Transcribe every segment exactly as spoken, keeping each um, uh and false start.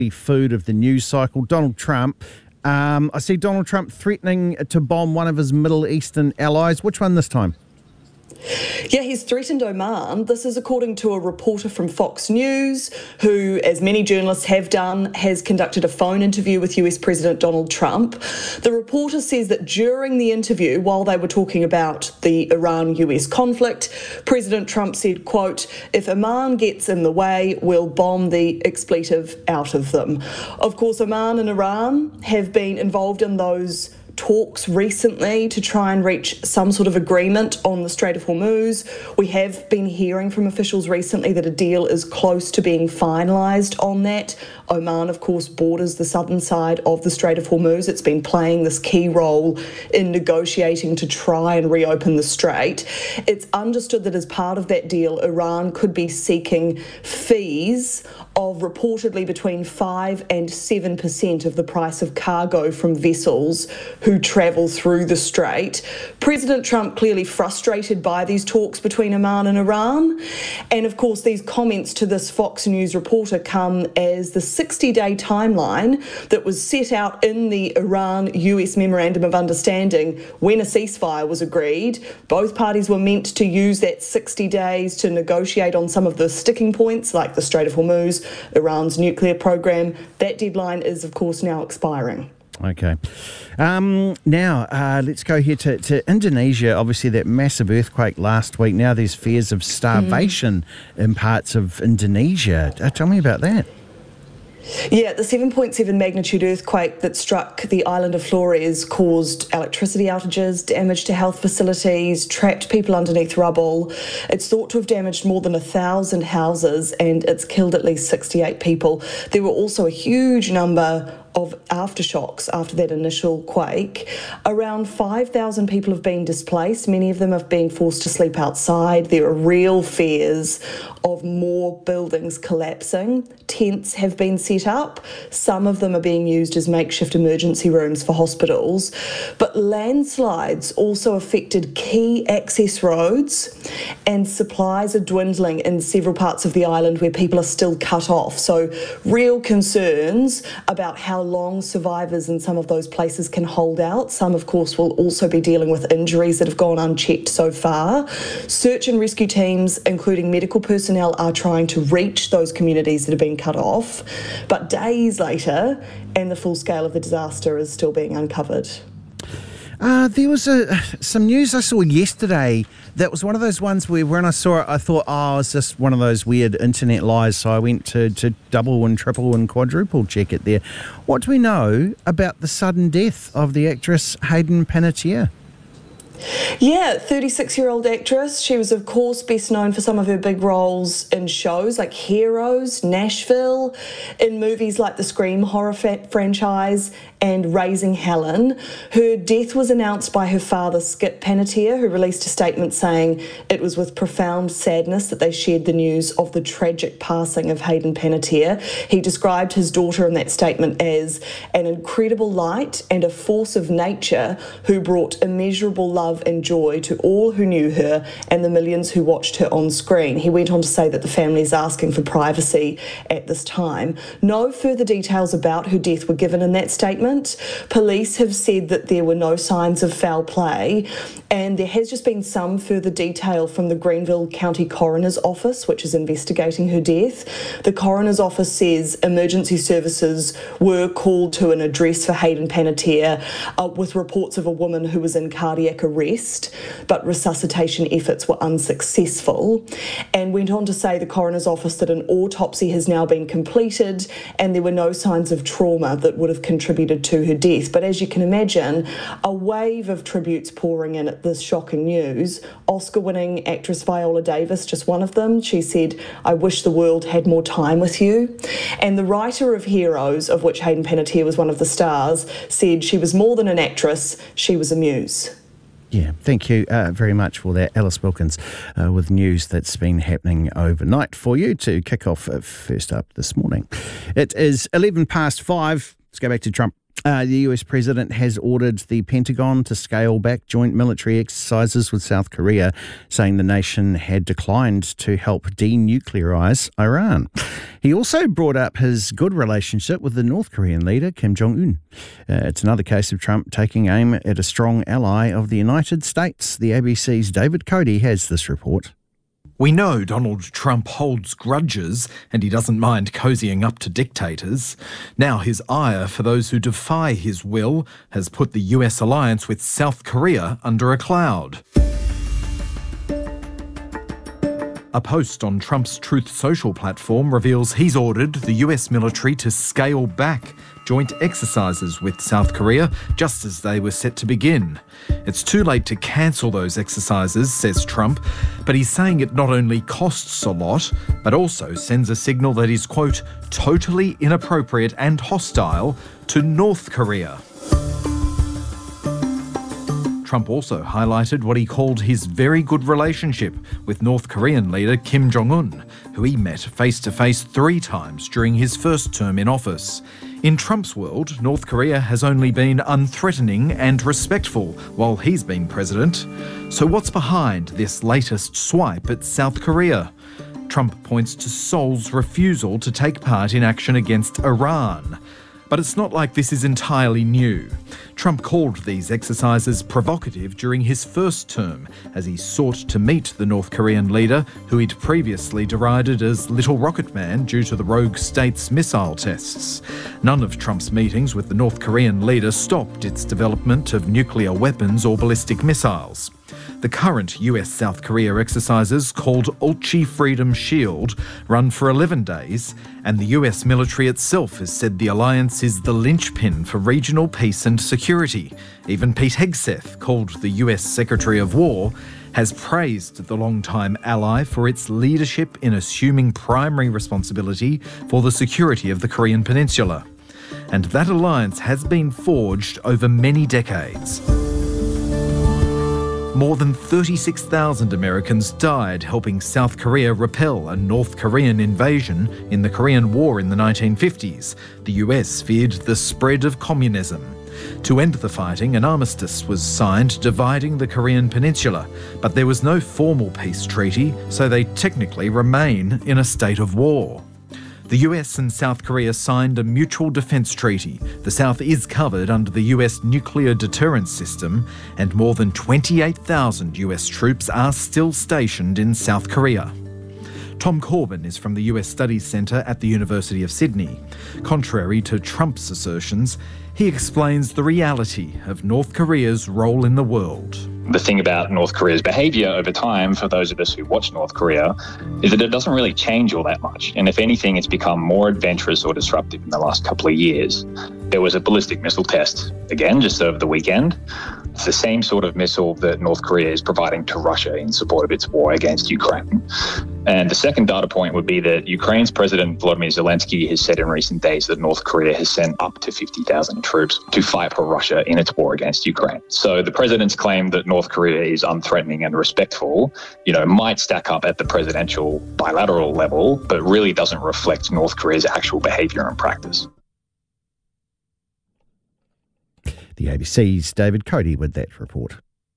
food of the news cycle, Donald Trump. Um, I see Donald Trump threatening to bomb one of his Middle Eastern allies. Which one this time? Yeah, he's threatened Oman. This is according to a reporter from Fox News who, as many journalists have done, has conducted a phone interview with U S President Donald Trump. The reporter says that during the interview, while they were talking about the Iran-U S conflict, President Trump said, quote, "If Oman gets in the way, we'll bomb the expletive out of them." Of course, Oman and Iran have been involved in those talks recently to try and reach some sort of agreement on the Strait of Hormuz. We have been hearing from officials recently that a deal is close to being finalised on that. Oman, of course, borders the southern side of the Strait of Hormuz. It's been playing this key role in negotiating to try and reopen the strait. It's understood that as part of that deal, Iran could be seeking fees of reportedly between five and seven percent of the price of cargo from vessels who travel through the strait. President Trump clearly frustrated by these talks between Oman and Iran. And of course, these comments to this Fox News reporter come as the sixty-day timeline that was set out in the Iran-U S Memorandum of Understanding when a ceasefire was agreed. Both parties were meant to use that sixty days to negotiate on some of the sticking points like the Strait of Hormuz, Iran's nuclear program. That deadline is, of course, now expiring. Okay. Um, now, uh, let's go here to, to Indonesia. Obviously, that massive earthquake last week. Now there's fears of starvation mm. in parts of Indonesia. Uh, tell me about that. Yeah, the seven point seven magnitude earthquake that struck the island of Flores caused electricity outages, damage to health facilities, trapped people underneath rubble. It's thought to have damaged more than a thousand houses and it's killed at least sixty-eight people. There were also a huge number of aftershocks after that initial quake. Around five thousand people have been displaced. Many of them have been forced to sleep outside. There are real fears of more buildings collapsing. Tents have been set up. Some of them are being used as makeshift emergency rooms for hospitals. But landslides also affected key access roads, and supplies are dwindling in several parts of the island where people are still cut off. So real concerns about how long survivors in some of those places can hold out. Some, of course, will also be dealing with injuries that have gone unchecked so far. Search and rescue teams, including medical personnel, are trying to reach those communities that have been cut off. But days later, and the full scale of the disaster is still being uncovered. Uh, there was a, some news I saw yesterday that was one of those ones where when I saw it, I thought, oh, it's just one of those weird internet lies. So I went to, to double and triple and quadruple check it there. What do we know about the sudden death of the actress Hayden Panettiere? Yeah, thirty-six-year-old actress. She was, of course, best known for some of her big roles in shows like Heroes, Nashville, in movies like the Scream horror fa- franchise and Raising Helen. Her death was announced by her father, Skip Panettiere, who released a statement saying it was with profound sadness that they shared the news of the tragic passing of Hayden Panettiere. He described his daughter in that statement as an incredible light and a force of nature who brought immeasurable love and joy to all who knew her and the millions who watched her on screen. He went on to say that the family is asking for privacy at this time. No further details about her death were given in that statement. Police have said that there were no signs of foul play, and there has just been some further detail from the Greenville County Coroner's Office, which is investigating her death. The Coroner's Office says emergency services were called to an address for Hayden Panettiere uh, with reports of a woman who was in cardiac arrest, but resuscitation efforts were unsuccessful, and went on to say, the Coroner's Office, that an autopsy has now been completed and there were no signs of trauma that would have contributed to her death. But as you can imagine, a wave of tributes pouring in at this shocking news. Oscar-winning actress Viola Davis, just one of them, she said, "I wish the world had more time with you." And the writer of Heroes, of which Hayden Panettiere was one of the stars, said she was more than an actress, she was a muse. Yeah, thank you uh, very much for that, Alice Wilkins, uh, with news that's been happening overnight for you to kick off uh, first up this morning. It is eleven past five. Let's go back to Trump. Uh, the U S president has ordered the Pentagon to scale back joint military exercises with South Korea, saying the nation had declined to help denuclearise Iran. He also brought up his good relationship with the North Korean leader, Kim Jong-un. Uh, it's another case of Trump taking aim at a strong ally of the United States. The A B C's David Cody has this report. We know Donald Trump holds grudges and he doesn't mind cozying up to dictators. Now his ire for those who defy his will has put the U S alliance with South Korea under a cloud. A post on Trump's Truth Social platform reveals he's ordered the U S military to scale back joint exercises with South Korea just as they were set to begin. It's too late to cancel those exercises, says Trump, but he's saying it not only costs a lot, but also sends a signal that is, quote, totally inappropriate and hostile to North Korea. Trump also highlighted what he called his very good relationship with North Korean leader Kim Jong-un, who he met face-to-face three times during his first term in office. In Trump's world, North Korea has only been unthreatening and respectful while he's been president. So what's behind this latest swipe at South Korea? Trump points to Seoul's refusal to take part in action against Iran. But it's not like this is entirely new. Trump called these exercises provocative during his first term as he sought to meet the North Korean leader, who he'd previously derided as Little Rocket Man due to the rogue state's missile tests. None of Trump's meetings with the North Korean leader stopped its development of nuclear weapons or ballistic missiles. The current U S-South Korea exercises, called Ulchi Freedom Shield, run for eleven days, and the U S military itself has said the alliance is the linchpin for regional peace and security. Even Pete Hegseth, called the U S Secretary of War, has praised the longtime ally for its leadership in assuming primary responsibility for the security of the Korean Peninsula. And that alliance has been forged over many decades. More than thirty-six thousand Americans died helping South Korea repel a North Korean invasion in the Korean War in the nineteen fifties. The U S feared the spread of communism. To end the fighting, an armistice was signed dividing the Korean peninsula, but there was no formal peace treaty, so they technically remain in a state of war. The U S and South Korea signed a mutual defence treaty. The South is covered under the U S nuclear deterrence system, and more than twenty-eight thousand U S troops are still stationed in South Korea. Tom Corbin is from the U S Studies Centre at the University of Sydney. Contrary to Trump's assertions, he explains the reality of North Korea's role in the world. The thing about North Korea's behaviour over time, for those of us who watch North Korea, is that it doesn't really change all that much. And if anything, it's become more adventurous or disruptive in the last couple of years. There was a ballistic missile test, again, just over the weekend. It's the same sort of missile that North Korea is providing to Russia in support of its war against Ukraine. And the second data point would be that Ukraine's President Volodymyr Zelensky has said in recent days that North Korea has sent up to fifty thousand troops to fight for Russia in its war against Ukraine. So the president's claim that North Korea is unthreatening and respectful, you know, might stack up at the presidential bilateral level, but really doesn't reflect North Korea's actual behaviour and practice. The A B C's David Cody with that report.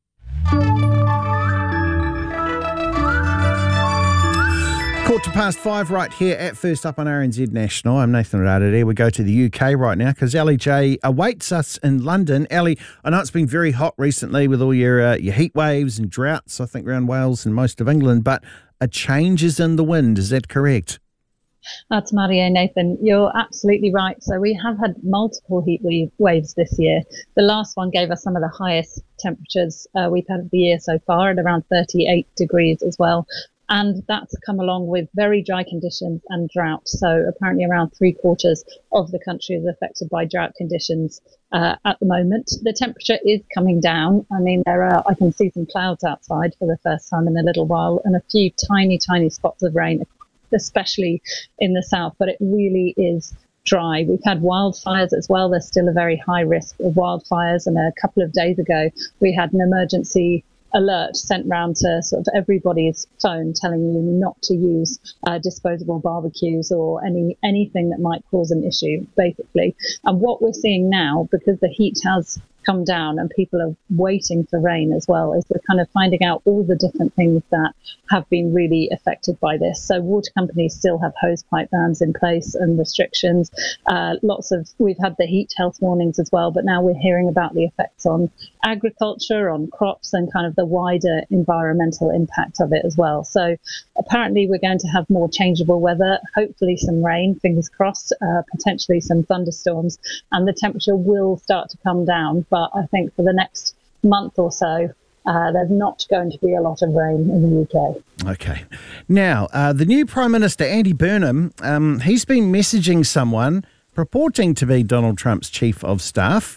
Quarter past five right here at First Up on R N Z National. I'm Nathan Radadere. We go to the U K right now because Ali J awaits us in London. Ali, I know it's been very hot recently with all your uh, your heat waves and droughts, I think, around Wales and most of England, but a change is in the wind. Is that correct? That's Mario, Nathan. You're absolutely right. So we have had multiple heat waves this year. The last one gave us some of the highest temperatures uh, we've had of the year so far at around thirty-eight degrees as well. And that's come along with very dry conditions and drought. So apparently around three quarters of the country is affected by drought conditions uh, at the moment. The temperature is coming down. I mean, there are, I can see some clouds outside for the first time in a little while and a few tiny, tiny spots of rain, especially in the south, but it really is dry. We've had wildfires as well. There's still a very high risk of wildfires. And a couple of days ago, we had an emergency alert sent round to sort of everybody's phone telling you not to use uh, disposable barbecues or any anything that might cause an issue, basically. And what we're seeing now, because the heat has come down and people are waiting for rain as well, is we're kind of finding out all the different things that have been really affected by this. So water companies still have hose pipe bans in place and restrictions. Uh, lots of, we've had the heat health warnings as well, but now we're hearing about the effects on agriculture, on crops, and kind of the wider environmental impact of it as well. So apparently we're going to have more changeable weather, hopefully some rain, fingers crossed, uh, potentially some thunderstorms, and the temperature will start to come down. But I think for the next month or so, uh, there's not going to be a lot of rain in the U K. Okay. Now, uh, the new Prime Minister, Andy Burnham, um, he's been messaging someone purporting to be Donald Trump's chief of staff.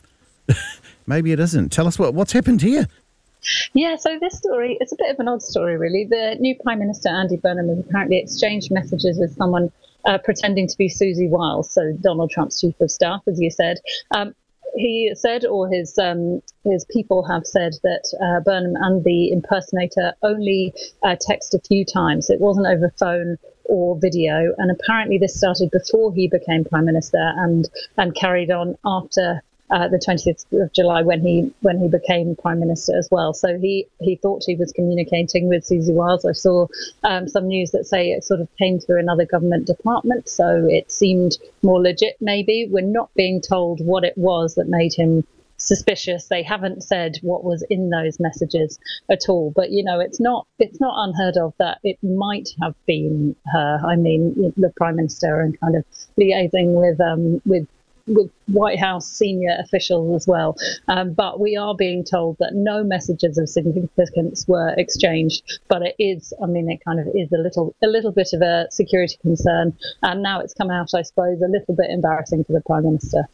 Maybe it isn't. Tell us what, what's happened here. Yeah, so this story, it's a bit of an odd story, really. The new Prime Minister, Andy Burnham, has apparently exchanged messages with someone uh, pretending to be Susie Wiles, so Donald Trump's chief of staff, as you said. Um, He said, or his um, his people have said, that uh, Burnham and the impersonator only uh, text a few times. It wasn't over phone or video. And apparently this started before he became Prime Minister and, and carried on after uh, the twentieth of July when he when he became Prime Minister as well. So he, he thought he was communicating with Susie Wiles. I saw um, some news that say it sort of came through another government department, so it seemed more legit maybe. We're not being told what it was that made him suspicious. They haven't said what was in those messages at all. But, you know, it's not it's not unheard of that it might have been her. I mean, the Prime Minister, and kind of liaising with um, with with White House senior officials as well. Um, but we are being told that no messages of significance were exchanged. But it is, I mean, it kind of is a little a little bit of a security concern. And now it's come out, I suppose, a little bit embarrassing for the Prime Minister.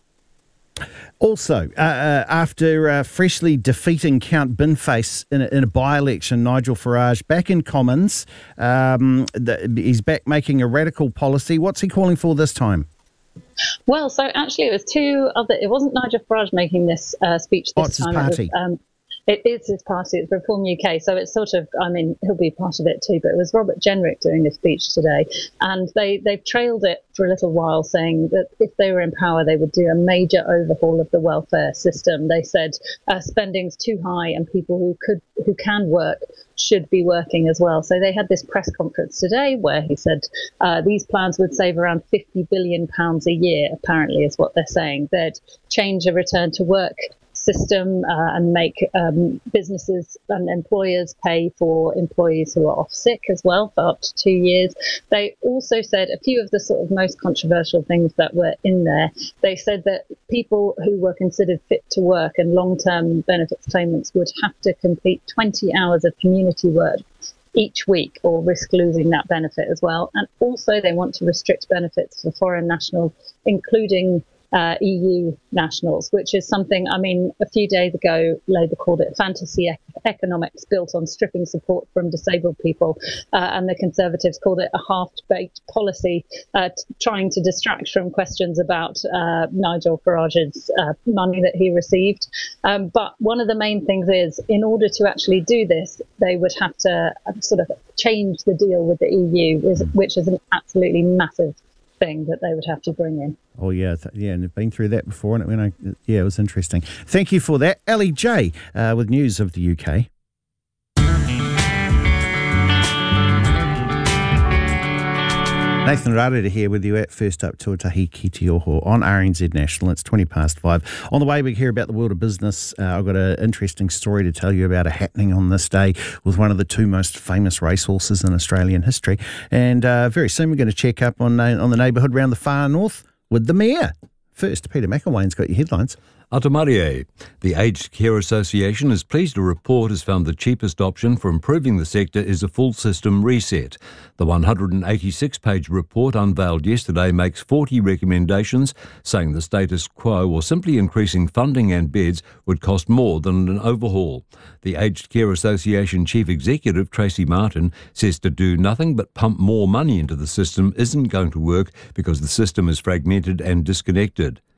Also, uh, uh, after uh, freshly defeating Count Binface in a, in a by-election, Nigel Farage back in Commons, um, the, he's back making a radical policy. What's he calling for this time? Well, so actually it was two other, it wasn't Nigel Farage making this uh, speech this oh, it's time. His party. It was, um, It is his party, it's Reform U K, so it's sort of, I mean, he'll be part of it too, but it was Robert Jenrick doing this speech today, and they, they've trailed it for a little while, saying that if they were in power, they would do a major overhaul of the welfare system. They said uh, spending's too high and people who could, who can work should be working as well. So they had this press conference today where he said uh, these plans would save around fifty billion pounds a year, apparently is what they're saying. They'd change a return to work system uh, and make um, businesses and employers pay for employees who are off sick as well for up to two years. They also said a few of the sort of most controversial things that were in there. They said that people who were considered fit to work and long-term benefits claimants would have to complete twenty hours of community work each week or risk losing that benefit as well. And also they want to restrict benefits for foreign nationals, including Uh, E U nationals, which is something, I mean, a few days ago, Labour called it fantasy ec- economics built on stripping support from disabled people, uh, and the Conservatives called it a half-baked policy, uh, t- trying to distract from questions about uh, Nigel Farage's uh, money that he received. Um, but one of the main things is, in order to actually do this, they would have to uh, sort of change the deal with the E U, which is an absolutely massive thing that they would have to bring in. Oh, yeah. Th- yeah, and I've been through that before, and it, when I, yeah, it was interesting. Thank you for that. Ellie J uh, with news of the U K. Nathan Rarere here with you at First Up Tuatahi Ki Te Oho on R N Z National. It's twenty past five. On the way, we hear about the world of business. Uh, I've got an interesting story to tell you about a happening on this day with one of the two most famous racehorses in Australian history. And uh, very soon we're going to check up on, uh, on the neighbourhood around the far north with the mayor. First, Peter McElwain's got your headlines. Atamarie. The Aged Care Association is pleased to report has found the cheapest option for improving the sector is a full system reset. The one hundred eighty-six page report unveiled yesterday makes forty recommendations, saying the status quo or simply increasing funding and beds would cost more than an overhaul. The Aged Care Association Chief Executive, Tracy Martin, says to do nothing but pump more money into the system isn't going to work because the system is fragmented and disconnected.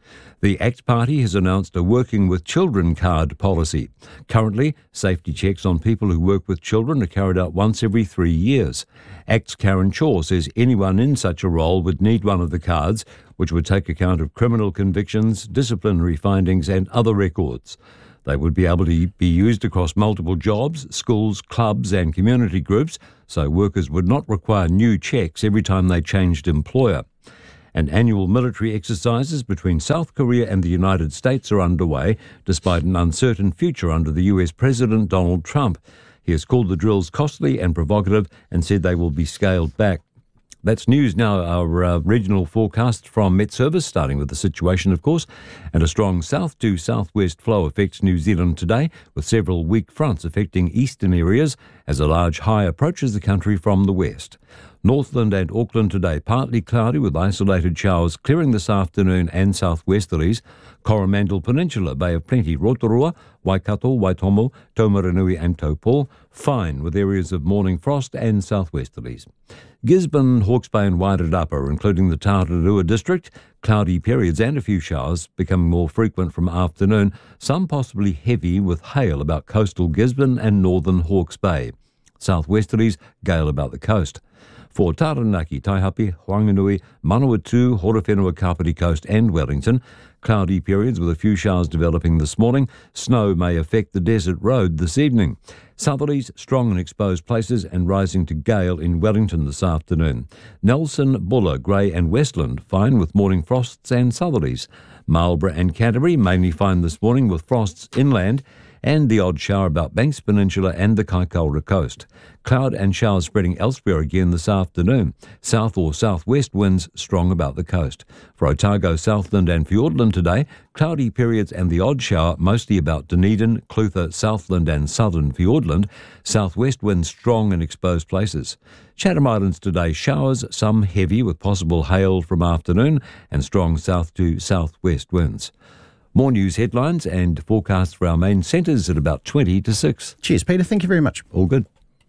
The ACT Party has announced a Working with Children card policy. Currently, safety checks on people who work with children are carried out once every three years. ACT's Karen Shaw says anyone in such a role would need one of the cards, which would take account of criminal convictions, disciplinary findings and other records. They would be able to be used across multiple jobs, schools, clubs and community groups, so workers would not require new checks every time they changed employer. And annual military exercises between South Korea and the United States are underway, despite an uncertain future under the U S President Donald Trump. He has called the drills costly and provocative and said they will be scaled back. That's news now. Our uh, regional forecast from Met Service, starting with the situation, of course. And a strong south to southwest flow affects New Zealand today, with several weak fronts affecting eastern areas as a large high approaches the country from the west. Northland and Auckland today partly cloudy with isolated showers clearing this afternoon and southwesterlies. Coromandel Peninsula, Bay of Plenty, Rotorua, Waikato, Waitomo, Taumaranui and Taupō, fine with areas of morning frost and southwesterlies. Gisborne, Hawke's Bay and Wairarapa, including the Tararua district, cloudy periods and a few showers becoming more frequent from afternoon, some possibly heavy with hail about coastal Gisborne and northern Hawke's Bay. Southwesterlies, gale about the coast. For Taranaki, Taihape, Whanganui, Manawatu, Horowhenua, Kapiti Coast and Wellington, cloudy periods with a few showers developing this morning. Snow may affect the desert road this evening. Southerlies, strong in exposed places and rising to gale in Wellington this afternoon. Nelson, Buller, Grey and Westland, fine with morning frosts and southerlies. Marlborough and Canterbury, mainly fine this morning with frosts inland, and the odd shower about Banks Peninsula and the Kaikoura coast. Cloud and showers spreading elsewhere again this afternoon. South or southwest winds strong about the coast. For Otago, Southland and Fiordland today, cloudy periods and the odd shower mostly about Dunedin, Clutha, Southland and southern Fiordland. Southwest winds strong in exposed places. Chatham Islands today, showers, some heavy with possible hail from afternoon and strong south to southwest winds. More news headlines and forecasts for our main centres at about twenty to six. Cheers, Peter. Thank you very much. All good.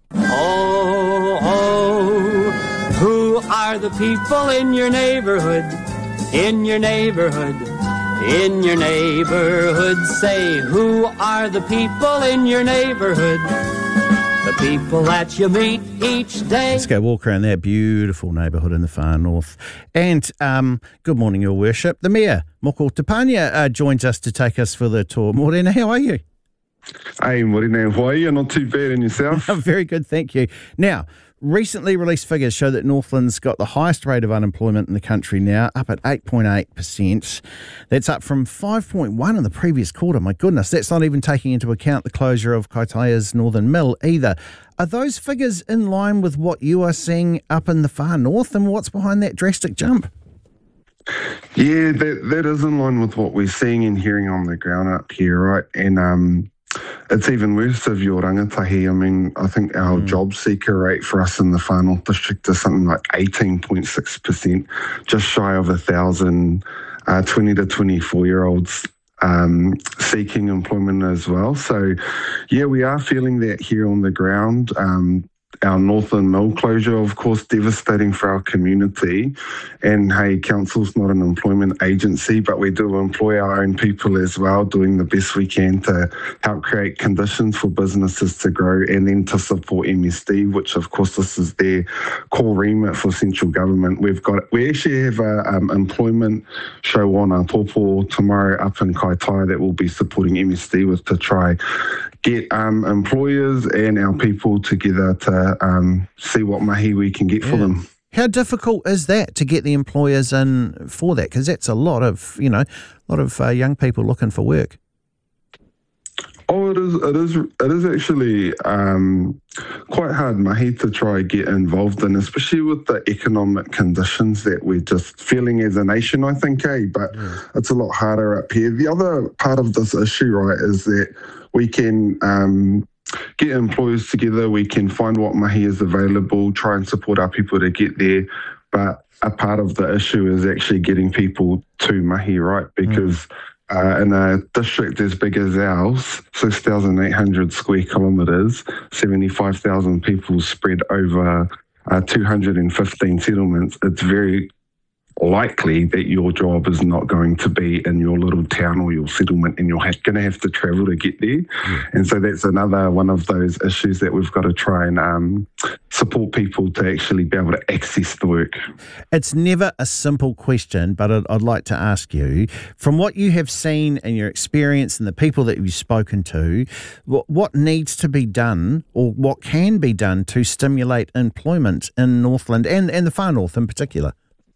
Oh, oh, who are the people in your neighbourhood? In your neighbourhood, in your neighbourhood. Say, who are the people in your neighbourhood? The people that you meet each day. Let's go walk around that beautiful neighbourhood in the far north. And um, good morning, Your Worship. The Mayor, Moko Tapania, uh, joins us to take us for the tour. Morena, how are you? Hey, Morena, how are you? Not too bad, and yourself? Very good, thank you. Now, recently released figures show that Northland's got the highest rate of unemployment in the country now, up at eight point eight percent. That's up from five point one in the previous quarter. My goodness, that's not even taking into account the closure of Kaitaia's Northern Mill either. Are those figures in line with what you are seeing up in the far north, and what's behind that drastic jump? Yeah, that, that is in line with what we're seeing and hearing on the ground up here, right? And um, it's even worse of your rangatahi. I mean, I think our mm. job seeker rate for us in the Far North District is something like eighteen point six percent, just shy of a thousand uh, twenty to twenty-four year olds um, seeking employment as well. So, yeah, we are feeling that here on the ground. Um, Our Northern Mill closure, of course, devastating for our community. And hey, council's not an employment agency, but we do employ our own people as well, doing the best we can to help create conditions for businesses to grow and then to support M S D, which of course this is their core remit for central government. We've got we actually have a um, employment show on our Tōpō tomorrow up in Kaitaia that we'll be supporting M S D with to try get um, employers and our people together to um, see what mahi we can get yeah. for them. How difficult is that to get the employers in for that? Because that's a lot of, you know, a lot of uh, young people looking for work. Oh, it is. It is. It is actually um, quite hard mahi to try get involved in, especially with the economic conditions that we're just feeling as a nation. I think, eh? But yeah. it's a lot harder up here. The other part of this issue, right, is that we can um, get employers together. We can find what mahi is available, try and support our people to get there. But a part of the issue is actually getting people to mahi, right? Because mm. Uh, in a district as big as ours, six thousand eight hundred square kilometres, seventy-five thousand people spread over uh, two hundred fifteen settlements, it's very likely that your job is not going to be in your little town or your settlement, and you're ha- going to have to travel to get there. Yeah. And so that's another one of those issues that we've got to try and um, support people to actually be able to access the work. It's never a simple question, but I'd, I'd like to ask you, from what you have seen and your experience and the people that you've spoken to, what, what needs to be done or what can be done to stimulate employment in Northland and, and the far north in particular?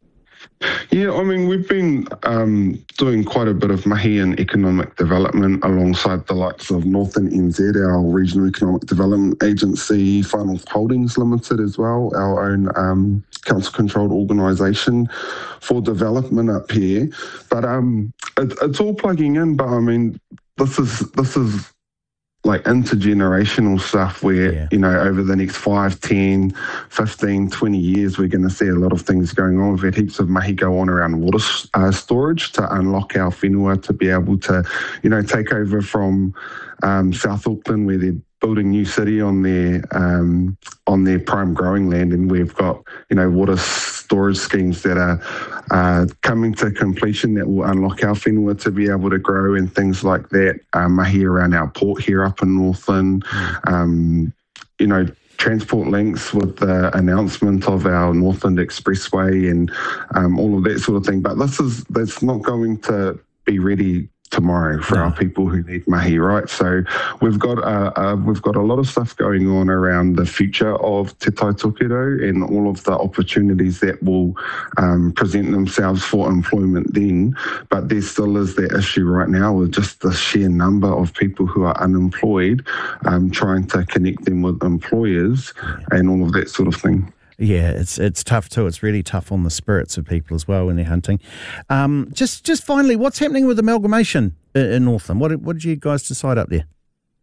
Yeah, I mean, we've been um, doing quite a bit of mahi and economic development alongside the likes of Northern N Z, our regional economic development agency, Far North Holdings Limited as well, our own um, council-controlled organisation for development up here. But um, it, it's all plugging in, but I mean, this is this is... like intergenerational stuff where, yeah. you know, over the next five, ten, fifteen, twenty years, we're going to see a lot of things going on. We've had heaps of mahi go on around water uh, storage to unlock our whenua to be able to, you know, take over from um, South Auckland where they're building new city on their um, on their prime growing land, and we've got, you know, water storage schemes that are uh, coming to completion that will unlock our whenua to be able to grow and things like that. Uh, mahi around our port here up in Northland, mm. um, you know, transport links with the announcement of our Northland Expressway and um, all of that sort of thing. But this is that's not going to be ready tomorrow for no. our people who need mahi, right? So we've got uh, uh, we've got a lot of stuff going on around the future of Te Tai Tokerau and all of the opportunities that will um, present themselves for employment then. But there still is that issue right now with just the sheer number of people who are unemployed, um, trying to connect them with employers and all of that sort of thing. Yeah, it's it's tough too. It's really tough on the spirits of people as well when they're hunting. Um, just just finally, what's happening with amalgamation in, in Northland? What did, what did you guys decide up there?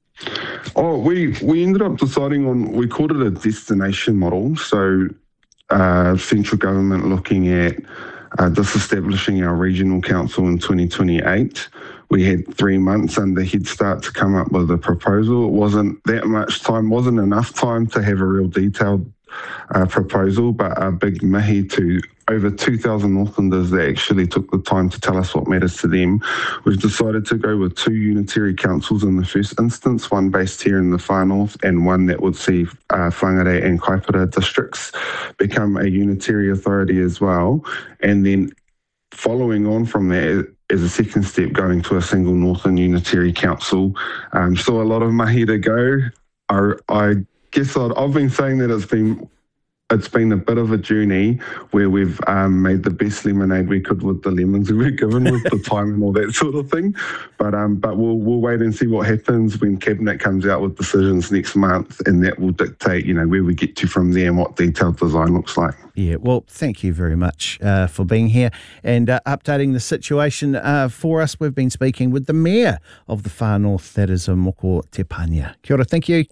Oh, we we ended up deciding on, we called it a destination model. So uh, central government looking at uh, disestablishing our regional council in twenty twenty-eight. We had three months under Head Start to come up with a proposal. It wasn't that much time, wasn't enough time to have a real detailed Uh, proposal, but a big mihi to over two thousand Northlanders that actually took the time to tell us what matters to them. We've decided to go with two unitary councils in the first instance, one based here in the far north and one that would see uh, Whangarei and Kaipara districts become a unitary authority as well. And then following on from that, as a second step, going to a single Northern Unitary Council. Um, still a lot of mahi to go. I, I guess I'd, I've been saying that it's been it's been a bit of a journey where we've um, made the best lemonade we could with the lemons we were given with the time and all that sort of thing. But um, but we'll we'll wait and see what happens when Cabinet comes out with decisions next month, and that will dictate, you know, where we get to from there and what detailed design looks like. Yeah, well, thank you very much uh, for being here and uh, updating the situation uh, for us. We've been speaking with the Mayor of the Far North, that is Moko Te Pania. Kia ora, thank you.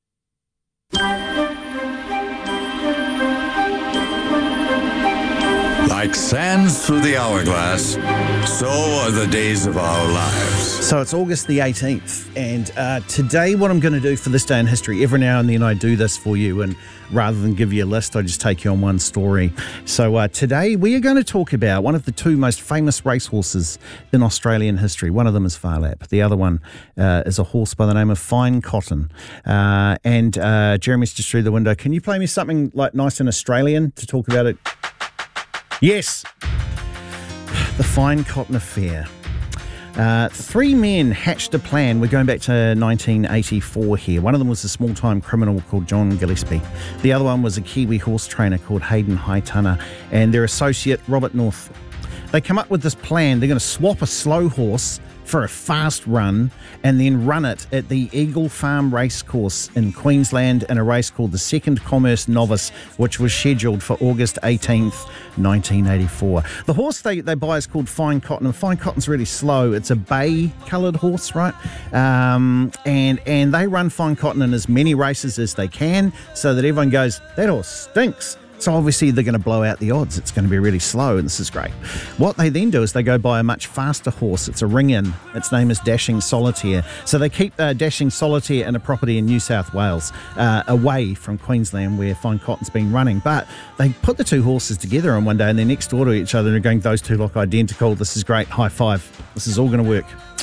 Like sands through the hourglass, so are the days of our lives. So it's August the eighteenth, and uh, today what I'm going to do for this day in history, every now and then I do this for you, and rather than give you a list, I just take you on one story. So uh, today we are going to talk about one of the two most famous racehorses in Australian history. One of them is Phar Lap. The other one uh, is a horse by the name of Fine Cotton. Uh, and uh, Jeremy's just through the window. Can you play me something like nice and Australian to talk about it? Yes, the Fine Cotton Affair. Uh, three men hatched a plan. We're going back to nineteen eighty-four here. One of them was a small-time criminal called John Gillespie. The other one was a Kiwi horse trainer called Hayden Haitana and their associate Robert North. They come up with this plan. They're going to swap a slow horse for a fast run and then run it at the Eagle Farm Racecourse in Queensland in a race called the Second Commerce Novice, which was scheduled for August eighteenth, nineteen eighty-four. The horse they, they buy is called Fine Cotton, and Fine Cotton's really slow. It's a bay-coloured horse, right? Um, and, and they run Fine Cotton in as many races as they can so that everyone goes, that horse stinks. So obviously they're going to blow out the odds. It's going to be really slow, and this is great. What they then do is they go buy a much faster horse. It's a ring-in. Its name is Dashing Solitaire. So they keep uh, Dashing Solitaire in a property in New South Wales, uh, away from Queensland where Fine Cotton's been running. But they put the two horses together on one day, and they're next door to each other and are going, those two look identical. This is great. High five. This is all going to work.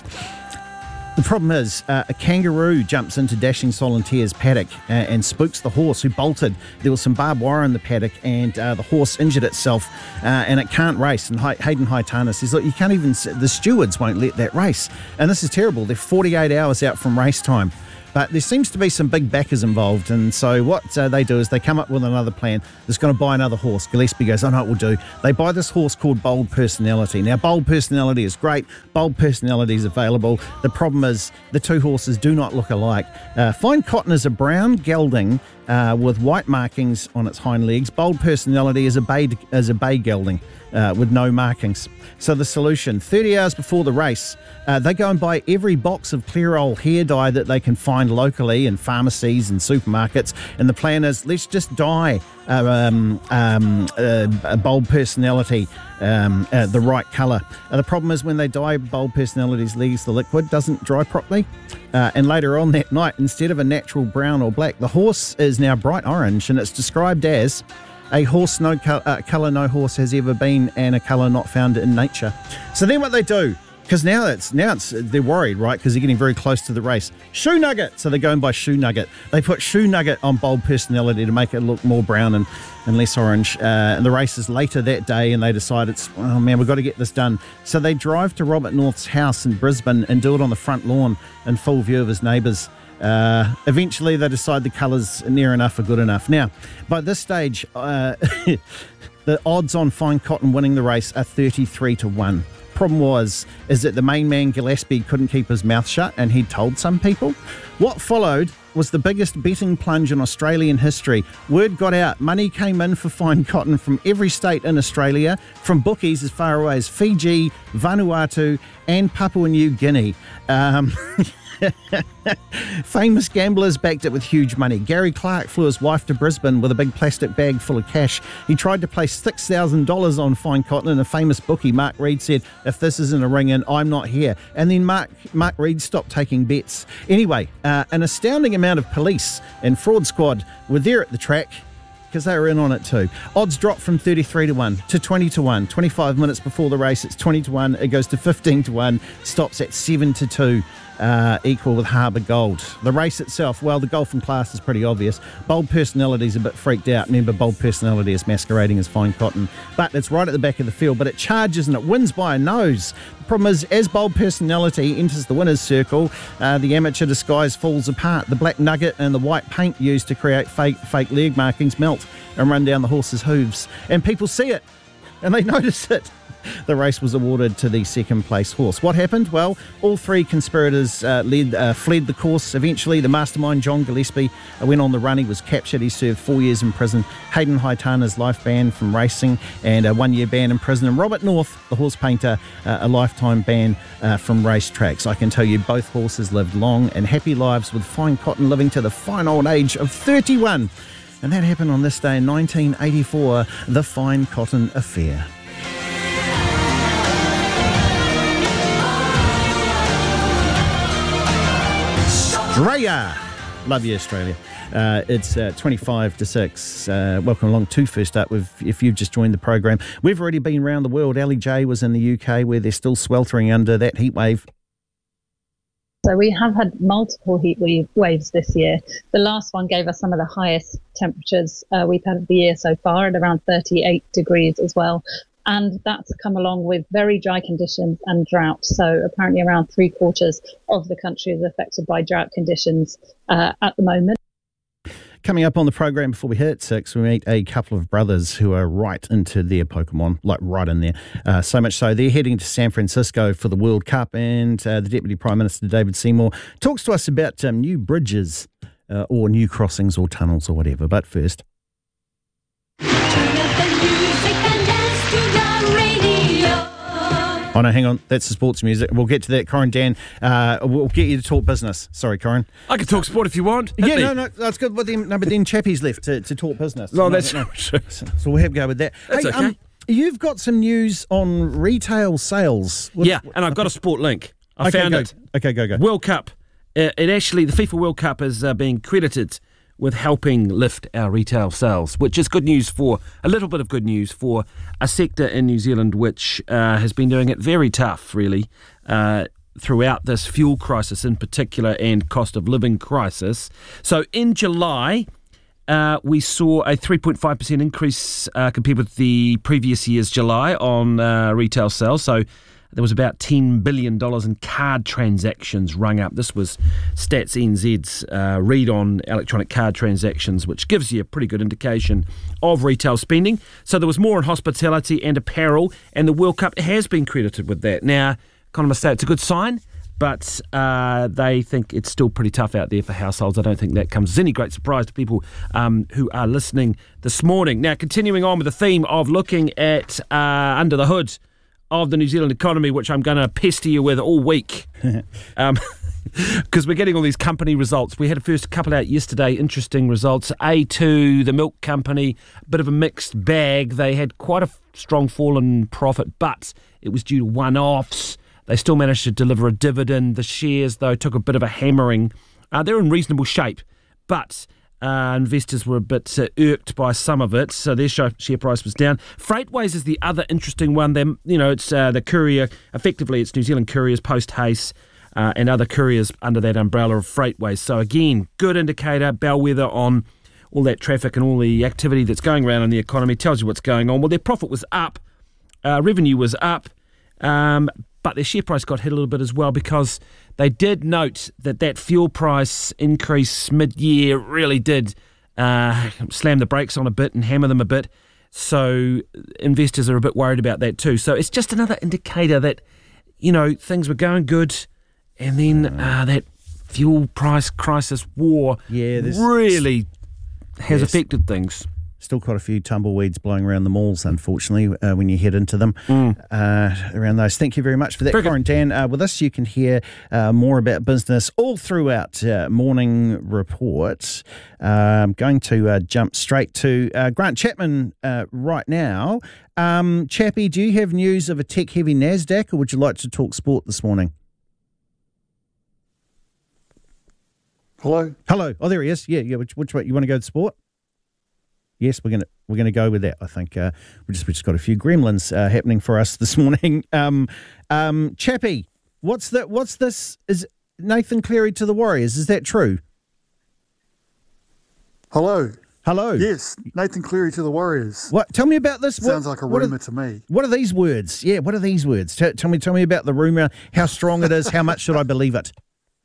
The problem is uh, a kangaroo jumps into Dashing Solitaire's paddock uh, and spooks the horse who bolted. There was some barbed wire in the paddock, and uh, the horse injured itself uh, and it can't race. And Hay- Hayden Haitana says, look, you can't even, the stewards won't let that race. And this is terrible. They're forty-eight hours out from race time. But there seems to be some big backers involved, and so what uh, they do is they come up with another plan that's going to buy another horse. Gillespie goes, oh no, it will do. They buy this horse called Bold Personality. Now, Bold Personality is great. Bold Personality is available. The problem is the two horses do not look alike. Uh, Fine Cotton is a brown gelding uh, with white markings on its hind legs. Bold Personality is a bay, is a bay gelding uh, with no markings. So the solution, thirty hours before the race, uh, they go and buy every box of Clearol hair dye that they can find locally in pharmacies and supermarkets. And the plan is, let's just dye uh, um, um, uh, a Bold Personality um, uh, the right colour. Uh, the problem is when they dye Bold Personality's legs, the liquid doesn't dry properly. Uh, and later on that night, instead of a natural brown or black, the horse is now bright orange, and it's described as a horse no co- uh, colour no horse has ever been, and a colour not found in nature. So then what they do, because now it's now it's they're worried, right? Because they're getting very close to the race. Shoe Nugget. So they go and buy Shoe Nugget. They put Shoe Nugget on Bold Personality to make it look more brown and, and less orange. Uh, and the race is later that day, and they decide it's, oh man, we've got to get this done. So they drive to Robert North's house in Brisbane and do it on the front lawn in full view of his neighbours. Uh, eventually, they decide the colours are near enough are good enough. Now, by this stage, uh, the odds on Fine Cotton winning the race are thirty-three to one. Problem was, is that the main man, Gillespie, couldn't keep his mouth shut, and he'd told some people. What followed was the biggest betting plunge in Australian history. Word got out. Money came in for Fine Cotton from every state in Australia, from bookies as far away as Fiji, Vanuatu, and Papua New Guinea. Um... Famous gamblers backed it with huge money. Gary Clark flew his wife to Brisbane with a big plastic bag full of cash. He tried to place six thousand dollars on Fine Cotton, and a famous bookie, Mark Reed, said, if this isn't a ring-in, I'm not here. And then Mark, Mark Reed stopped taking bets. Anyway, uh, an astounding amount of police and fraud squad were there at the track, because they were in on it too. Odds dropped from thirty-three to one to twenty to one. twenty-five minutes before the race, it's twenty to one. It goes to fifteen to one, stops at seven to two. Uh, equal with Harbour Gold. The race itself, well, the golfing class is pretty obvious. Bold Personality's a bit freaked out. Remember, Bold Personality is masquerading as Fine Cotton. But it's right at the back of the field, but it charges and it wins by a nose. The problem is, as Bold Personality enters the winner's circle, uh, the amateur disguise falls apart. The black nugget and the white paint used to create fake, fake leg markings melt and run down the horse's hooves. And people see it, and they notice it. The race was awarded to the second place horse. What happened? Well, all three conspirators uh, led, uh, fled the course. Eventually, the mastermind, John Gillespie, uh, went on the run. He was captured. He served four years in prison. Hayden Haitana's life ban from racing and a one-year ban in prison. And Robert North, the horse painter, uh, a lifetime ban uh, from racetracks. I can tell you both horses lived long and happy lives, with Fine Cotton living to the fine old age of thirty-one. And that happened on this day in nineteen eighty-four, the Fine Cotton Affair. Australia! Love you, Australia. Uh, it's uh, twenty-five to six. Uh, welcome along to First Up. With, if you've just joined the program, we've already been around the world. Ali J was in the U K, where they're still sweltering under that heat wave. So we have had multiple heat waves this year. The last one gave us some of the highest temperatures uh, we've had of the year so far, at around thirty-eight degrees as well. And that's come along with very dry conditions and drought. So apparently around three quarters of the country is affected by drought conditions uh, at the moment. Coming up on the program before we hit six, we meet a couple of brothers who are right into their Pokemon, like right in there. Uh, so much so, they're heading to San Francisco for the World Cup, and uh, the Deputy Prime Minister, David Seymour, talks to us about um, new bridges uh, or new crossings or tunnels or whatever. But first... Oh, no, hang on. That's the sports music. We'll get to that, Corin Dan. Uh, we'll get you to talk business. Sorry, Corin. I can talk sport if you want. Hit yeah, me. no, no, that's good. But then, no, but then Chappie's left to, to talk business. No, that's no. true. So, so we'll have a go with that. That's hey, okay. Um, you've got some news on retail sales. What, Yeah, and I've got a sport link. I okay, found go. it. Okay, go, go. World Cup. Uh, it actually, the FIFA World Cup is uh, being credited with helping lift our retail sales, which is good news for, a little bit of good news for a sector in New Zealand which uh, has been doing it very tough, really, uh, throughout this fuel crisis in particular and cost of living crisis. So in July, uh, we saw a three point five percent increase uh, compared with the previous year's July on uh, retail sales. So there was about ten billion dollars in card transactions rung up. This was Stats N Z's uh, read on electronic card transactions, which gives you a pretty good indication of retail spending. So there was more in hospitality and apparel, and the World Cup has been credited with that. Now, economists say it's a good sign, but uh, they think it's still pretty tough out there for households. I don't think that comes as any great surprise to people um, who are listening this morning. Now, continuing on with the theme of looking at uh, under the hood of the New Zealand economy, which I'm going to pester you with all week, um, because we're getting all these company results. We had a first couple out yesterday, interesting results. A two, the milk company, a bit of a mixed bag. They had quite a strong fall in profit, but it was due to one-offs. They still managed to deliver a dividend. The shares, though, took a bit of a hammering. Uh, they're in reasonable shape, but Uh, investors were a bit uh, irked by some of it, so their share price was down. Freightways is the other interesting one. Them, you know, it's uh, the courier. Effectively, it's New Zealand Couriers, Post Haste, uh, and other couriers under that umbrella of Freightways. So again, good indicator, bellwether on all that traffic and all the activity that's going around in the economy. Tells you what's going on. Well, their profit was up, uh, revenue was up, um, but their share price got hit a little bit as well because they did note that that fuel price increase mid-year really did uh, slam the brakes on a bit and hammer them a bit. So investors are a bit worried about that too. So it's just another indicator that, you know, things were going good, and then uh, that fuel price crisis war yeah, really has yes. affected things. Still quite a few tumbleweeds blowing around the malls, unfortunately, uh, when you head into them mm. uh, around those. Thank you very much for that, Corin Dan. Uh, with us, you can hear uh, more about business all throughout uh, Morning Report. Uh, I'm going to uh, jump straight to uh, Grant Chapman uh, right now. Um, Chappie, do you have news of a tech-heavy NASDAQ, or would you like to talk sport this morning? Hello? Hello. Oh, there he is. Yeah, yeah. Which, which way? You want to go to sport? Yes, we're gonna we're gonna go with that. I think uh, we just we just got a few gremlins uh, happening for us this morning. Um, um, Chappie, what's that? What's this? Is Nathan Cleary to the Warriors? Is that true? Hello. Hello. Yes, Nathan Cleary to the Warriors. What? Tell me about this. Sounds what, like a what rumor are, to me. What are these words? Yeah, what are these words? T- tell me, tell me about the rumor. How strong it is? How much should I believe it?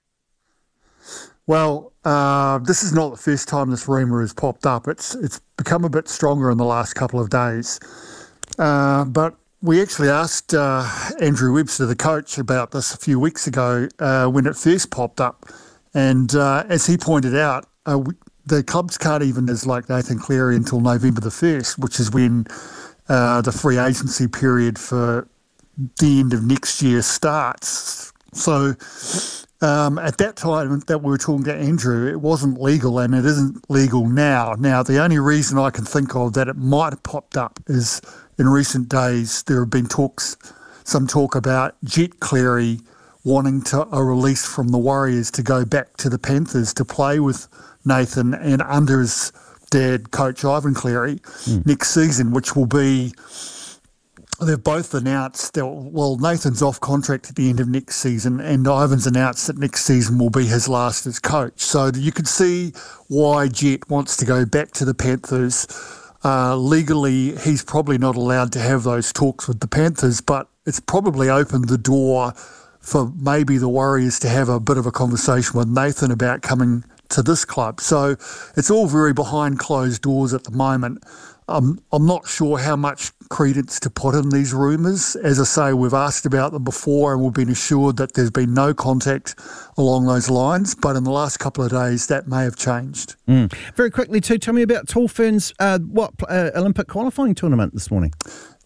Well, uh, this is not the first time this rumour has popped up. It's it's become a bit stronger in the last couple of days. Uh, but we actually asked uh, Andrew Webster, the coach, about this a few weeks ago uh, when it first popped up. And uh, as he pointed out, uh, we, the clubs can't even as like Nathan Cleary until November the first, which is when uh, the free agency period for the end of next year starts. So Um, at that time that we were talking to Andrew, it wasn't legal, and it isn't legal now. Now, the only reason I can think of that it might have popped up is in recent days there have been talks, some talk about Jet Cleary wanting to a release from the Warriors to go back to the Panthers to play with Nathan and under his dad, Coach Ivan Cleary, mm. next season, which will be... They've both announced that, well, Nathan's off contract at the end of next season, and Ivan's announced that next season will be his last as coach. So you could see why Jet wants to go back to the Panthers. Uh, legally, he's probably not allowed to have those talks with the Panthers, but it's probably opened the door for maybe the Warriors to have a bit of a conversation with Nathan about coming to this club. So it's all very behind closed doors at the moment. Um, I'm not sure how much credence to put in these rumours. As I say, we've asked about them before and we've been assured that there's been no contact along those lines, but in the last couple of days that may have changed. Mm. Very quickly too, tell me about Tall Ferns, uh, what, uh, Olympic qualifying tournament this morning?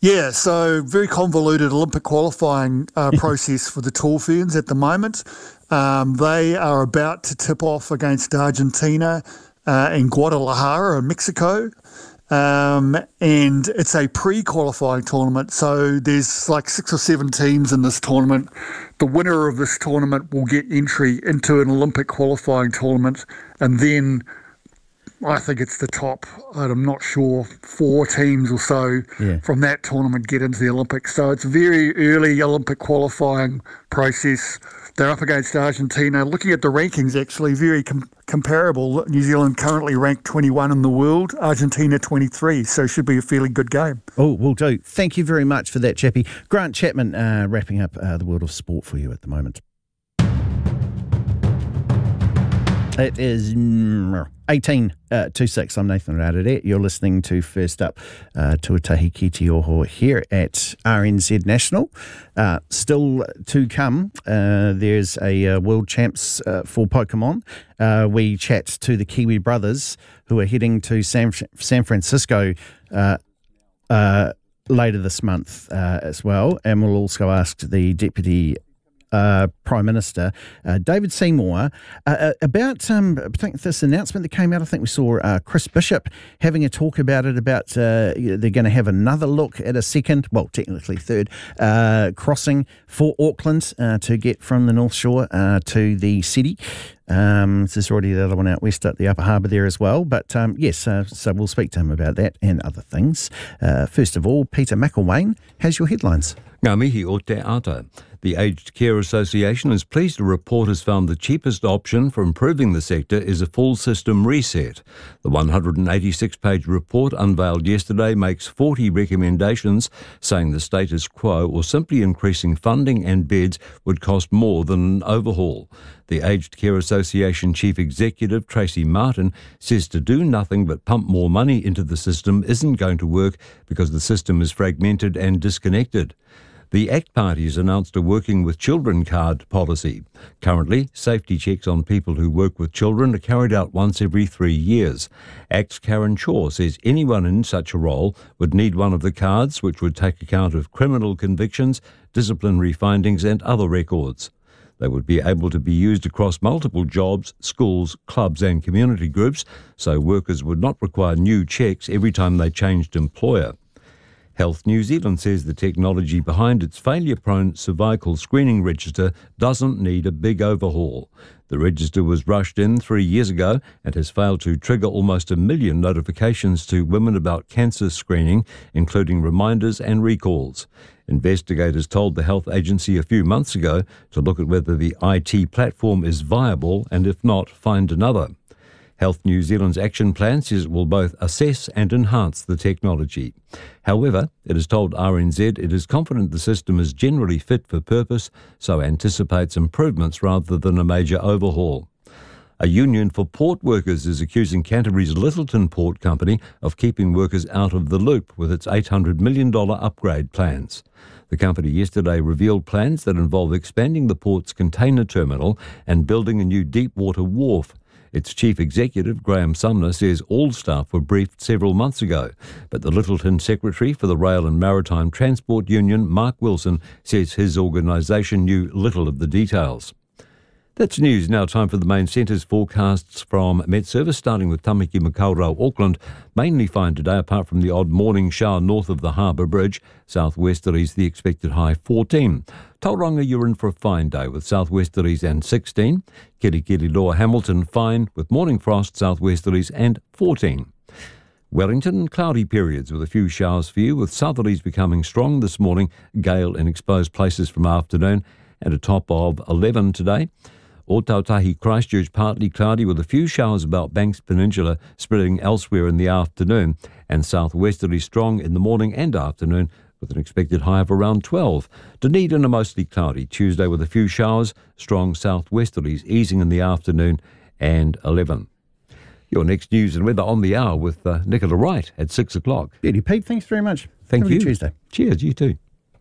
Yeah, so very convoluted Olympic qualifying uh, process for the tall ferns at the moment. Um, they are about to tip off against Argentina uh, in Guadalajara in Mexico. Um, and it's a pre-qualifying tournament, so there's like six or seven teams in this tournament. The winner of this tournament will get entry into an Olympic qualifying tournament, and then I think it's the top, I'm not sure, four teams or so yeah. from that tournament get into the Olympics. So it's a very early Olympic qualifying process. They're up against Argentina. Looking at the rankings, actually, very com- comparable. New Zealand currently ranked twenty-one in the world, Argentina twenty-three, so should be a fairly good game. Oh, will do. Thank you very much for that, Chappie. Grant Chapman uh, wrapping up uh, the world of sport for you at the moment. It is eighteen to six. I'm Nathan Raudet. You're listening to First Up, uh, Tuatahi Ki Te Oho here at R N Z National. Uh, still to come, uh, there's a uh, World Champs uh, for Pokemon. Uh, we chat to the Kiwi brothers who are heading to San, San Francisco uh, uh, later this month uh, as well. And we'll also ask the Deputy Uh, Prime Minister uh, David Seymour uh, about um, I think this announcement that came out. I think we saw uh, Chris Bishop having a talk about it, about uh, they're going to have another look at a second, well technically third, uh, crossing for Auckland uh, to get from the North Shore uh, to the city. Um, there's already the other one out west at the Upper Harbour there as well. But um, yes, uh, so we'll speak to him about that and other things. Uh, first of all, Peter McElwain has your headlines. Ngā mihi o te ata. The Aged Care Association is pleased to report has found the cheapest option for improving the sector is a full system reset. The one hundred eighty-six page report unveiled yesterday makes forty recommendations, saying the status quo or simply increasing funding and beds would cost more than an overhaul. The Aged Care Association Chief Executive Tracy Martin says to do nothing but pump more money into the system isn't going to work because the system is fragmented and disconnected. The ACT Party has announced a Working with Children card policy. Currently, safety checks on people who work with children are carried out once every three years. ACT's Karen Shaw says anyone in such a role would need one of the cards, which would take account of criminal convictions, disciplinary findings and other records. They would be able to be used across multiple jobs, schools, clubs and community groups, so workers would not require new checks every time they changed employer. Health New Zealand says the technology behind its failure-prone cervical screening register doesn't need a big overhaul. The register was rushed in three years ago and has failed to trigger almost a million notifications to women about cancer screening, including reminders and recalls. Investigators told the health agency a few months ago to look at whether the I T platform is viable and, if not, find another. Health New Zealand's action plan says it will both assess and enhance the technology. However, it has told R N Z it is confident the system is generally fit for purpose, so anticipates improvements rather than a major overhaul. A union for port workers is accusing Canterbury's Littleton Port Company of keeping workers out of the loop with its eight hundred million dollars upgrade plans. The company yesterday revealed plans that involve expanding the port's container terminal and building a new deep-water wharf. Its chief executive, Graham Sumner, says all staff were briefed several months ago, but the Littleton secretary for the Rail and Maritime Transport Union, Mark Wilson, says his organisation knew little of the details. That's news. Now time for the main centres forecasts from Met Service, starting with Tamaki Makaurau, Auckland. Mainly fine today, apart from the odd morning shower north of the Harbour Bridge. Southwesterlies, the expected high fourteen. Tauranga, you're in for a fine day with southwesterlies and sixteen. Kirikiriroa, Hamilton, fine with morning frost, southwesterlies and fourteen. Wellington, cloudy periods with a few showers for you, with southerlies becoming strong this morning, gale in exposed places from afternoon, and a top of eleven today. Ōtautahi, Christchurch, partly cloudy with a few showers about Banks Peninsula, spreading elsewhere in the afternoon, and southwesterly strong in the morning and afternoon, with an expected high of around twelve. Dunedin, a mostly cloudy Tuesday with a few showers, strong southwesterlies easing in the afternoon, and eleven. Your next news and weather on the hour with uh, Nicola Wright at six o'clock. Eddie Pete, thanks very much. Thank Have you. a good Tuesday. Cheers, you too.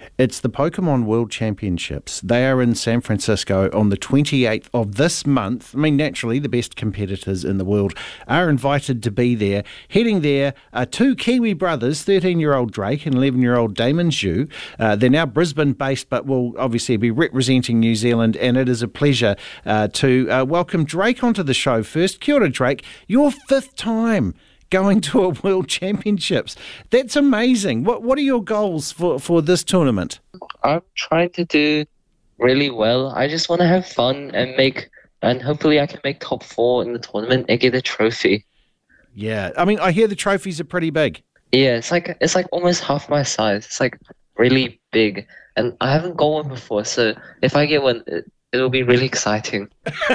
It's the Pokemon World Championships. They are in San Francisco on the twenty-eighth of this month. I mean, naturally, the best competitors in the world are invited to be there. Heading there are two Kiwi brothers, thirteen-year-old Drake and eleven-year-old Damon Zhu. Uh, they're now Brisbane-based, but will obviously be representing New Zealand, and it is a pleasure uh, to uh, welcome Drake onto the show first. Kia ora, Drake. Your fifth time going to a World Championships. That's amazing. What What are your goals for, for this tournament? I'm trying to do really well. I just want to have fun and make, and hopefully I can make top four in the tournament and get a trophy. Yeah, I mean, I hear the trophies are pretty big. Yeah, it's like it's like almost half my size. It's like really big, and I haven't got one before. So if I get one, it, it'll be really exciting.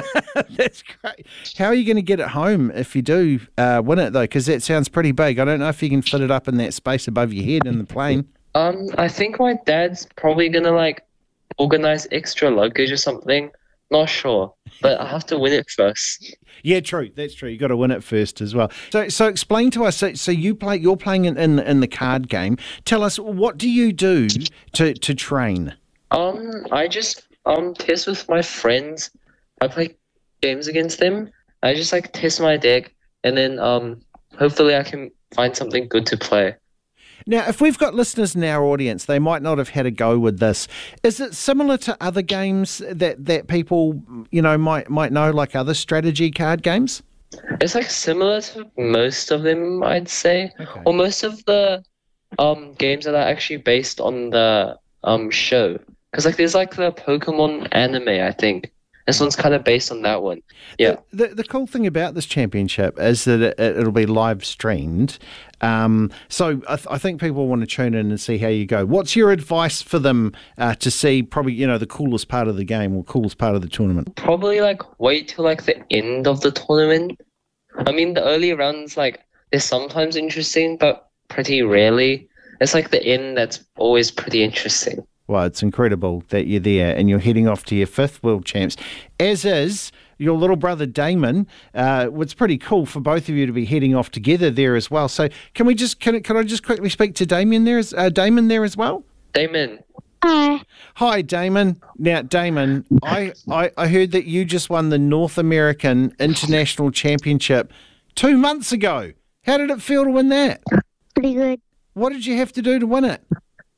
That's great. How are you going to get it home if you do uh, win it, though? Because that sounds pretty big. I don't know if you can fit it up in that space above your head in the plane. Um, I think my dad's probably going to, like, organize extra luggage or something. Not sure, but I have to win it first. Yeah, true. That's true. You got to win it first as well. So, so explain to us. So, so you play. You're playing in, in in the card game. Tell us, what do you do to to train? Um, I just um test with my friends. I play games against them. I just like test my deck, and then um hopefully I can find something good to play. Now, if we've got listeners in our audience, they might not have had a go with this. Is it similar to other games that, that people, you know, might might know, like other strategy card games? It's like similar to most of them, I'd say, okay. Or most of the um games that are actually based on the um show. Because like there's like the Pokemon anime, I think. This one's kind of based on that one. Yeah. The, the, the cool thing about this championship is that it, it'll be live streamed. Um, so I, th- I think people want to tune in and see how you go. What's your advice for them uh, to see probably, you know, the coolest part of the game or coolest part of the tournament? Probably like wait till like the end of the tournament. I mean, the early rounds, like they're sometimes interesting, but pretty rarely. It's like the end that's always pretty interesting. Well, it's incredible that you're there and you're heading off to your fifth World Champs, as is your little brother Damon. Uh, it's pretty cool for both of you to be heading off together there as well. So can we just can, can I just quickly speak to Damien there, as, uh, Damon there as well? Damon. Hi. Hi, Damon. Now, Damon, I, I, I heard that you just won the North American International Championship two months ago. How did it feel to win that? Pretty good. What did you have to do to win it?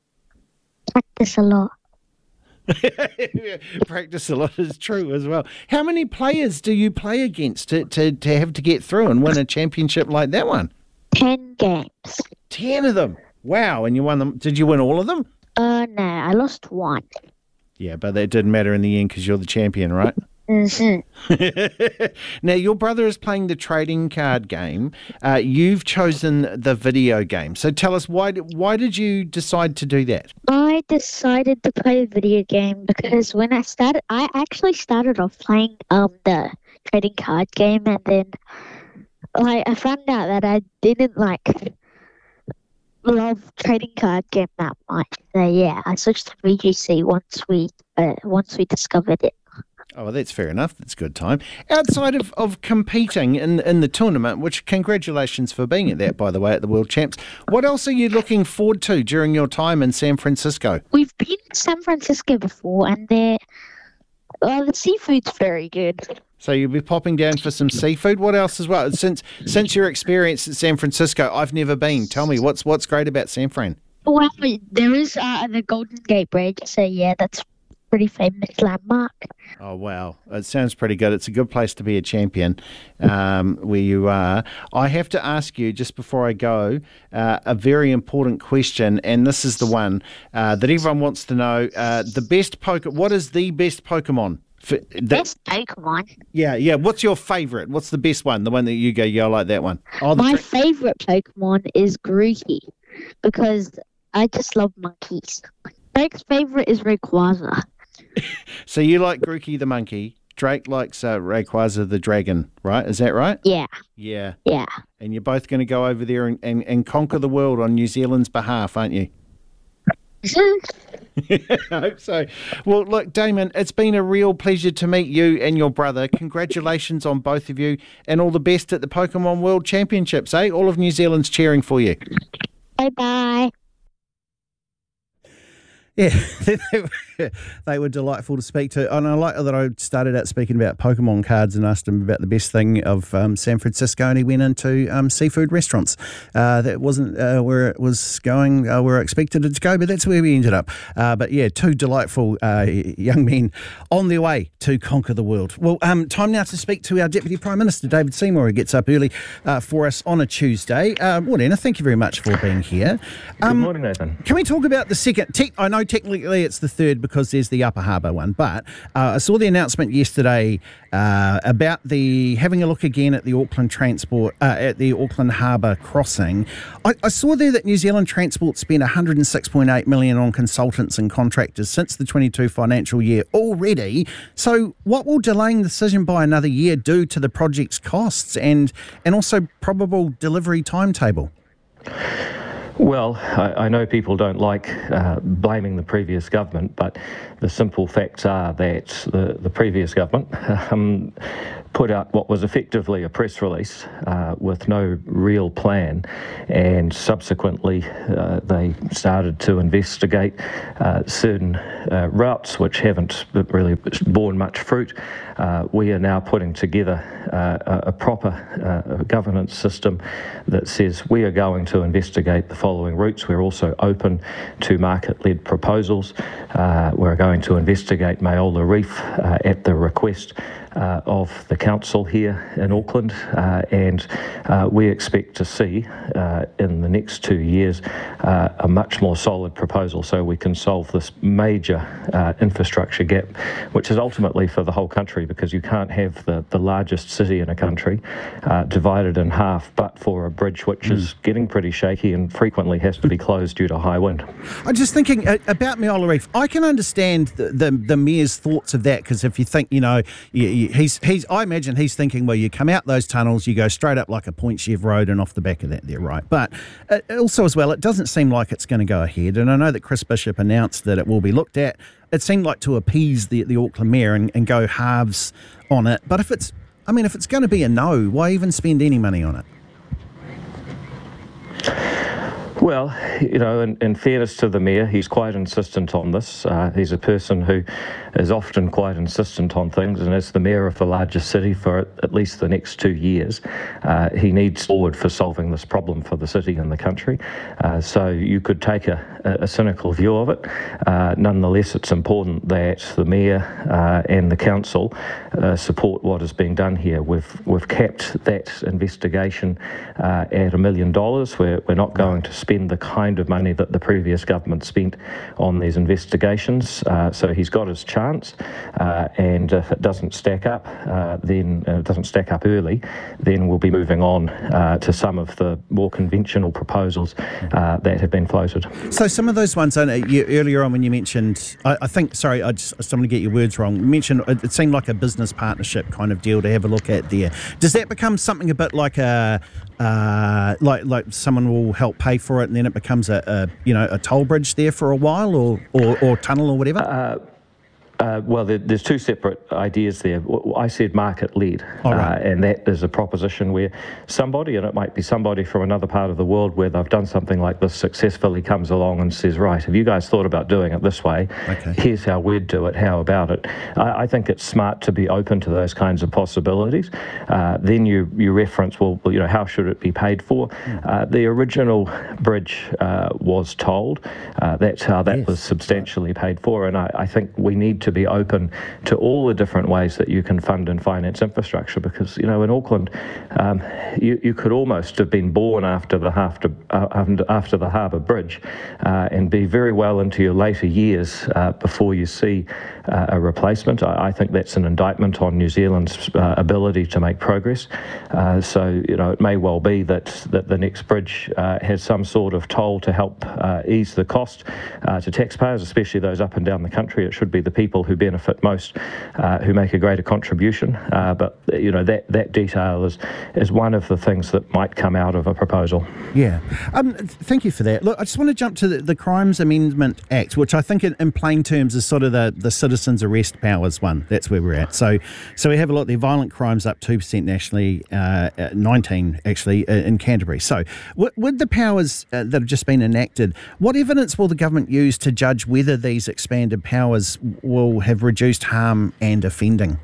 Practice a lot. Practice a lot is true as well. How many players do you play against to, to, to have to get through and win a championship like that one? Ten games. Ten of them? Wow. And you won them. Did you win all of them? Uh, no, I lost one. Yeah, but that didn't matter in the end because you're the champion, right? Mm-hmm. Now, your brother is playing the trading card game. Uh, you've chosen the video game. So tell us, why, why did you decide to do that? I decided to play the video game because when I started, I actually started off playing um the trading card game, and then like I found out that I didn't like love trading card game that much. So yeah, I switched to V G C once we uh, once we discovered it. Oh, well, that's fair enough. That's a good time. Outside of, of competing in in the tournament, which congratulations for being at that, by the way, at the World Champs, what else are you looking forward to during your time in San Francisco? We've been in San Francisco before, and there, well, the seafood's very good. So you'll be popping down for some seafood. What else as well? Since since your experience at San Francisco, I've never been. Tell me, what's what's great about San Fran? Well, there is uh, the Golden Gate Bridge, so yeah, that's pretty famous landmark. Oh, wow. It sounds pretty good. It's a good place to be a champion um, where you are. I have to ask you, just before I go, uh, a very important question, and this is the one uh, that everyone wants to know. Uh, the best Pokemon, what is the best Pokemon? For, that, best Pokemon? Yeah, yeah. What's your favourite? What's the best one? The one that you go, yeah, I like that one. Oh, My tra- favourite Pokemon is Grookey because I just love monkeys. Drake's favourite is Rayquaza. So you like Grookey the monkey. Drake likes uh, Rayquaza the dragon, right? Is that right? Yeah. Yeah. Yeah. And you're both going to go over there and, and, and conquer the world on New Zealand's behalf, aren't you? I hope so. Well, look, Damon, it's been a real pleasure to meet you and your brother. Congratulations on both of you, and all the best at the Pokemon World Championships, eh? All of New Zealand's cheering for you. Bye-bye. Yeah, they were delightful to speak to. And I like that I started out speaking about Pokemon cards and asked him about the best thing of um, San Francisco, and he went into um, seafood restaurants. Uh, that wasn't uh, where it was going, uh, where I expected it to go, but that's where we ended up. Uh, but yeah, two delightful uh, young men on their way to conquer the world. Well, um, time now to speak to our Deputy Prime Minister, David Seymour, who gets up early uh, for us on a Tuesday. Uh, Morena, thank you very much for being here. Um, Good morning, Nathan. Can we talk about the second? Te- I know technically it's the third because there's the Upper Harbour one, but uh, I saw the announcement yesterday uh, about the having a look again at the Auckland Transport uh, at the Auckland Harbour crossing. I, I saw there that New Zealand Transport spent one hundred six point eight million dollars on consultants and contractors since the twenty-two financial year already. So, what will delaying the decision by another year do to the project's costs and and also probable delivery timetable? Well, I, I know people don't like uh, blaming the previous government, but the simple facts are that the, the previous government um, put out what was effectively a press release uh, with no real plan, and subsequently uh, they started to investigate uh, certain uh, routes which haven't really borne much fruit. Uh, we are now putting together uh, a, a proper uh, governance system that says we are going to investigate the following routes. We're also open to market-led proposals. Uh, we're going to investigate Maola Reef uh, at the request Uh, of the council here in Auckland, uh, and uh, we expect to see uh, in the next two years uh, a much more solid proposal so we can solve this major uh, infrastructure gap, which is ultimately for the whole country, because you can't have the, the largest city in a country uh, divided in half but for a bridge which mm. is getting pretty shaky and frequently has to be closed due to high wind. I'm just thinking uh, about Maola Reef. I can understand the, the, the mayor's thoughts of that, because if you think, you know, you, He's, he's. I imagine he's thinking, well, you come out those tunnels, you go straight up like a Point Chev road, and off the back of that, they're right. But uh, also as well, it doesn't seem like it's going to go ahead. And I know that Chris Bishop announced that it will be looked at. It seemed like to appease the the Auckland mayor and, and go halves on it. But if it's, I mean, if it's going to be a no, why even spend any money on it? Well, you know, in, in fairness to the mayor, he's quite insistent on this. Uh, he's a person who is often quite insistent on things, and as the mayor of the largest city for at least the next two years, uh, he needs forward for solving this problem for the city and the country. Uh, so you could take a, a cynical view of it. Uh, nonetheless, it's important that the mayor uh, and the council uh, support what is being done here. We've we've capped that investigation uh, at a million dollars. We're we're not going to spend the kind of money that the previous government spent on these investigations. Uh, so he's got his chance, uh, and if it doesn't stack up, uh, then uh, it doesn't stack up early, then we'll be moving on uh, to some of the more conventional proposals uh, that have been floated. So some of those ones, I know you, earlier on when you mentioned, I, I think, sorry, I just, I'm going to get your words wrong, you mentioned it, it seemed like a business partnership kind of deal to have a look at there. Does that become something a bit like a, uh, like like someone will help pay for it, and then it becomes a, a you know a toll bridge there for a while, or or, or tunnel or whatever? Uh, Uh, well, there, there's two separate ideas there. I said market-led, oh, right. uh, and that is a proposition where somebody, and it might be somebody from another part of the world where they've done something like this successfully, comes along and says, right, have you guys thought about doing it this way? Okay. Here's how we'd do it. How about it? I, I think it's smart to be open to those kinds of possibilities. Uh, then you, you reference, well, you know, how should it be paid for? Mm. Uh, the original bridge uh, was tolled. Uh, that's how that yes. was substantially paid for, and I, I think we need to to be open to all the different ways that you can fund and finance infrastructure, because, you know, in Auckland, um, you, you could almost have been born after the after, uh, after the Harbour Bridge uh, and be very well into your later years uh, before you see uh, a replacement. I, I think that's an indictment on New Zealand's uh, ability to make progress. Uh, so, you know, it may well be that, that the next bridge uh, has some sort of toll to help uh, ease the cost uh, to taxpayers, especially those up and down the country. It should be the people people who benefit most, uh, who make a greater contribution. Uh, but you know that that detail is is one of the things that might come out of a proposal. Yeah, um, thank you for that. Look, I just want to jump to the, the Crimes Amendment Act, which I think in, in plain terms is sort of the, the citizens' arrest powers one. That's where we're at. So, so we have a lot of the violent crimes up two percent nationally, uh, nineteen actually in Canterbury. So, with, with the powers uh, that have just been enacted, what evidence will the government use to judge whether these expanded powers will have reduced harm and offending?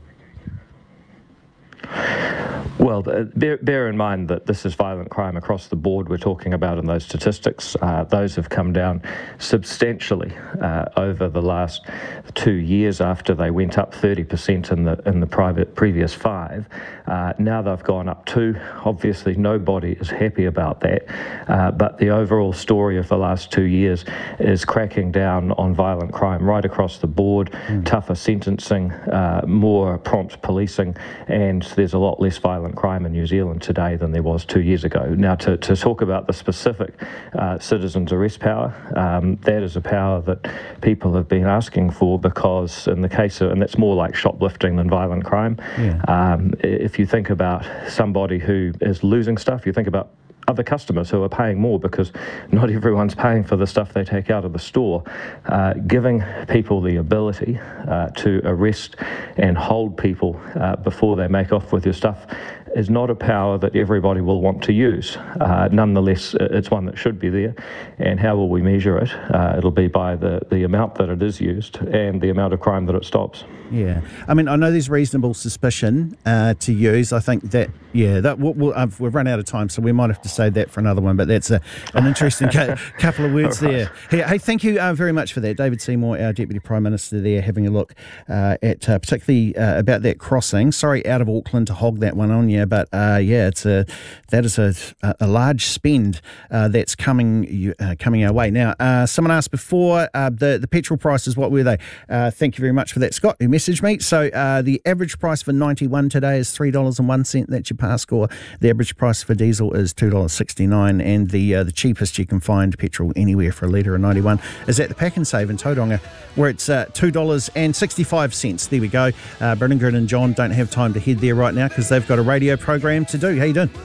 Well, bear, bear in mind that this is violent crime across the board we're talking about in those statistics. Uh, those have come down substantially uh, over the last two years after they went up thirty percent in the in the private previous five. Uh, now they've gone up two. Obviously, nobody is happy about that. Uh, but the overall story of the last two years is cracking down on violent crime right across the board, mm. tougher sentencing, uh, more prompt policing, and there's a lot less violent crime in New Zealand today than there was two years ago. Now, to, to talk about the specific uh, citizens' arrest power, um, that is a power that people have been asking for because in the case of, and that's more like shoplifting than violent crime. Yeah. Um, if you think about somebody who is losing stuff, you think about other customers who are paying more because not everyone's paying for the stuff they take out of the store. Uh, giving people the ability uh, to arrest and hold people uh, before they make off with your stuff is not a power that everybody will want to use. Uh, nonetheless, it's one that should be there. And how will we measure it? Uh, it'll be by the, the amount that it is used and the amount of crime that it stops. Yeah. I mean, I know there's reasonable suspicion uh, to use. I think that, yeah, that we'll, we'll, uh, we've run out of time, so we might have to save that for another one, but that's a, an interesting ca- couple of words right. there. Hey, hey, thank you uh, very much for that. David Seymour, our Deputy Prime Minister there, having a look uh, at uh, particularly uh, about that crossing. Sorry, out of Auckland to hog that one on you, but uh, yeah, it's a that is a, a large spend uh, that's coming uh, coming our way. Now, uh, someone asked before, uh, the, the petrol prices, what were they? Uh, thank you very much for that, Scott, who messaged me. So uh, the average price for ninety-one today is three dollars and one cent. That's your pass score. The average price for diesel is two dollars sixty-nine, and the uh, the cheapest you can find petrol anywhere for a litre of ninety-one is at the Pack and Save in Tauranga, where it's uh, two dollars and sixty-five cents. There we go. Uh, Berningard and John don't have time to head there right now because they've got a radio program to do. How you doing?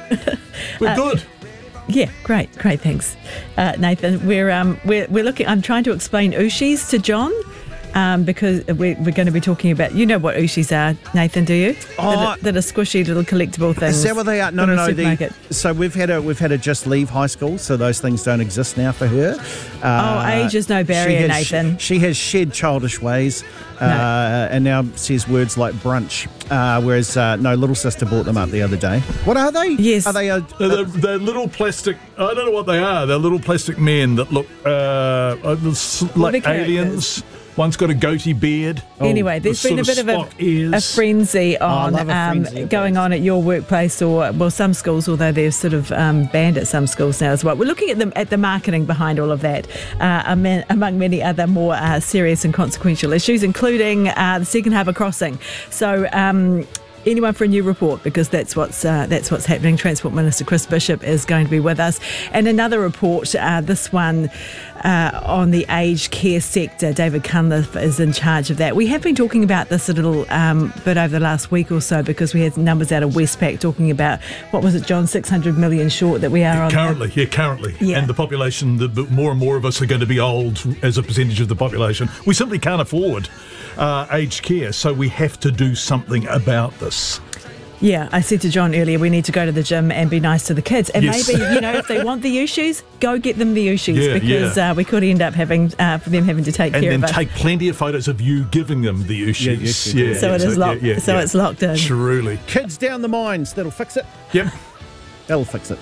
We're good. Yeah, great, great, thanks, uh, Nathan. We're um we're we're looking. I'm trying to explain Ushis to John. Um, because we're, we're going to be talking about, you know what Ushis are, Nathan, do you? Oh, that, are, that are squishy little collectible things. Is that what they are? No, no, no. The, so we've had a we've had a just leave high school, so those things don't exist now for her. Uh, oh, age is no barrier, has, Nathan. She, she has shed childish ways, uh, no. and now says words like brunch. Uh, whereas uh, no, little sister bought them up the other day. What are they? Yes, are they? A, they're, they're, they're little plastic. I don't know what they are. They're little plastic men that look uh, like aliens. One's got a goatee beard. Anyway, there's been a bit of a, a frenzy on oh, a um, frenzy going on at your workplace, or well, some schools, although they're sort of um, banned at some schools now as well. We're looking at the at the marketing behind all of that, uh, among many other more uh, serious and consequential issues, including uh, the Second Harbour crossing. So. Um, Anyone for a new report, because that's what's uh, that's what's happening. Transport Minister Chris Bishop is going to be with us, and another report. Uh, this one uh, on the aged care sector. David Cunliffe is in charge of that. We have been talking about this a little um, bit over the last week or so because we had numbers out of Westpac talking about what was it, John, six hundred million short that we are on currently. Yeah, currently, yeah. And the population, the more and more of us are going to be old as a percentage of the population. We simply can't afford uh, aged care, so we have to do something about this. Yeah, I said to John earlier, we need to go to the gym and be nice to the kids. And yes. maybe, you know, if they want the Ushis, go get them the Ushis, yeah, because yeah. Uh, we could end up having, uh, for them having to take and care of it. it. And then take plenty of photos of you giving them the Ushis. Yeah, yes, yeah, yeah. So it is so, locked. Yeah, yeah, so yeah. it's locked in. Truly. Kids down the mines, that'll fix it. Yep. That'll fix it.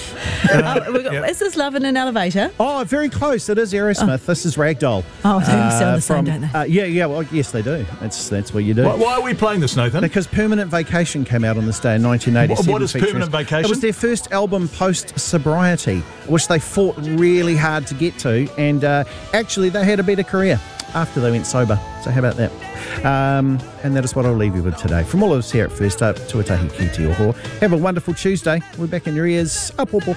Uh, we've got, yep. Is this Love in an Elevator? Oh, very close. It is Aerosmith. Oh. This is Ragdoll. Oh, they uh, sound the from, same, don't they? Uh, yeah, yeah. Well, yes, they do. That's that's what you do. Why, why are we playing this, Nathan? Because Permanent Vacation came out on this day in nineteen eighty-seven. What is Permanent Vacation? It was their first album post-sobriety, which they fought really hard to get to, and uh, actually they had a better career after they went sober. So how about that? Um, and that is what I'll leave you with today. From all of us here at First Up, tuatahi ki te oho. Have a wonderful Tuesday. We're back in your ears. Up, up, up.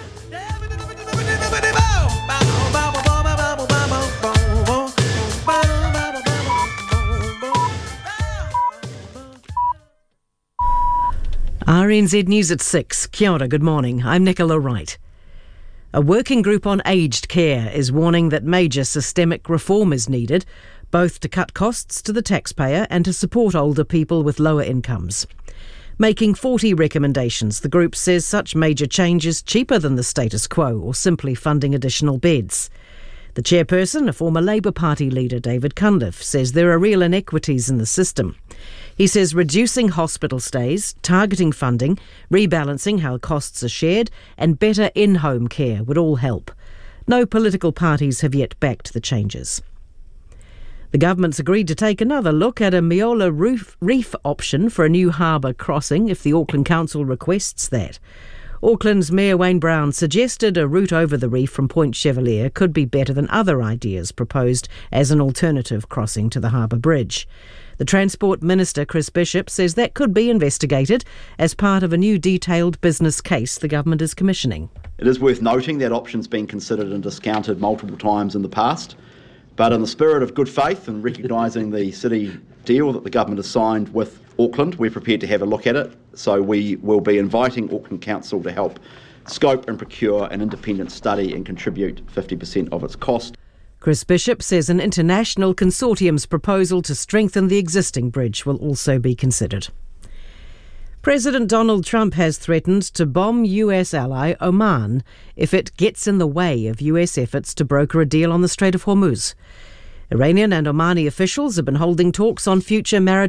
R N Z News at six. Kia ora, good morning. I'm Nicola Wright. A working group on aged care is warning that major systemic reform is needed, both to cut costs to the taxpayer and to support older people with lower incomes. Making forty recommendations, the group says such major change is cheaper than the status quo or simply funding additional beds. The chairperson, a former Labour Party leader, David Cunliffe, says there are real inequities in the system. He says reducing hospital stays, targeting funding, rebalancing how costs are shared and better in-home care would all help. No political parties have yet backed the changes. The government's agreed to take another look at a Meola Reef, reef option for a new harbour crossing if the Auckland Council requests that. Auckland's Mayor Wayne Brown suggested a route over the reef from Point Chevalier could be better than other ideas proposed as an alternative crossing to the harbour bridge. The Transport Minister, Chris Bishop, says that could be investigated as part of a new detailed business case the government is commissioning. It is worth noting that option's been considered and discounted multiple times in the past, but in the spirit of good faith and recognising the city deal that the government has signed with Auckland, we're prepared to have a look at it. So we will be inviting Auckland Council to help scope and procure an independent study and contribute fifty percent of its cost. Chris Bishop says an international consortium's proposal to strengthen the existing bridge will also be considered. President Donald Trump has threatened to bomb U S ally Oman if it gets in the way of U S efforts to broker a deal on the Strait of Hormuz. Iranian and Omani officials have been holding talks on future maritime